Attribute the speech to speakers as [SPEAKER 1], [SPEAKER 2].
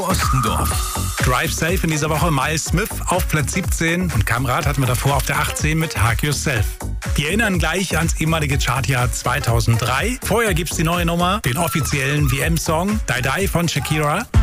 [SPEAKER 1] Ostendorf.
[SPEAKER 2] Drive Safe in dieser Woche Miles Smith auf Platz 17 und Kamrat hatten wir davor auf der 18 mit Hug Yourself. Die erinnern gleich ans ehemalige Chartjahr 2003. Vorher gibt's die neue Nummer, den offiziellen WM-Song Die Die von Shakira.